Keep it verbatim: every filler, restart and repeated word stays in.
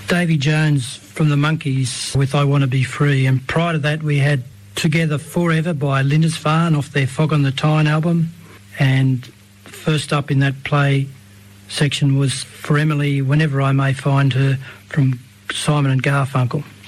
Davy Jones from the Monkees with I Want to Be Free, and prior to that we had Together Forever by Lindisfarne off their Fog on the Tyne album, and first up in that play section was For Emily, Whenever I May Find Her from Simon and Garfunkel.